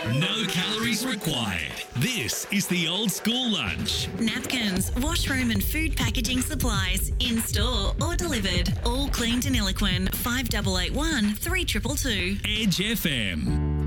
No calories required. This is the Old School Lunch. Napkins, washroom and food packaging supplies, in-store or delivered. All cleaned and Eloquent. 5881 3222. Edge FM.